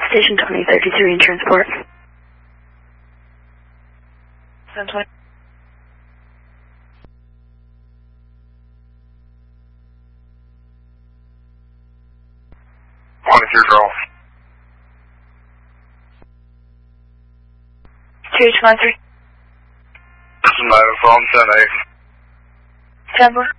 Station 2033 in transport. 720. Control. 2H93. This is Matt from 10A. Chandler.